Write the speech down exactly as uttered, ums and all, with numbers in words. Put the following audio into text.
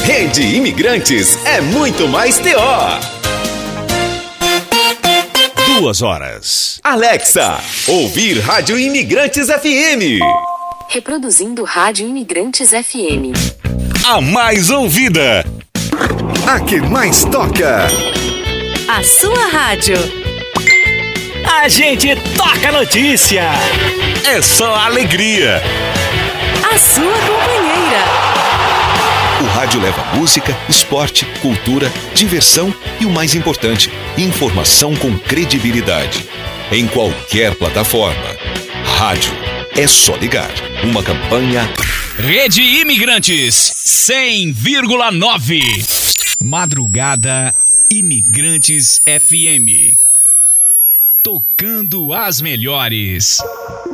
Rede Imigrantes é muito mais T O. Duas horas. Alexa, ouvir Rádio Imigrantes F M. Reproduzindo Rádio Imigrantes F M. A mais ouvida. A que mais toca. A sua rádio. A gente toca notícia. É só alegria. A sua companheira. O rádio leva música, esporte, cultura, diversão e o mais importante, informação com credibilidade. Em qualquer plataforma. Rádio. É só ligar. Uma campanha... Rede Imigrantes cem vírgula nove. Madrugada Imigrantes F M. Tocando as melhores.